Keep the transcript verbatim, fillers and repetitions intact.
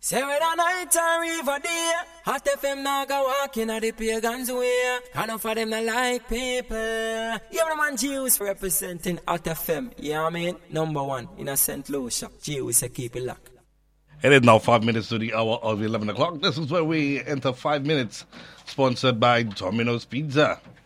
Say whether night or even day, Hot F M now go walking at the pagans way. Enough of them not like people. You know man, Jews representing Hot F M. You know what I mean? Number one in a Saint Lucia. Jews say keep it locked. It is now five minutes to the hour of eleven o'clock. This is where we enter five minutes, sponsored by Domino's Pizza.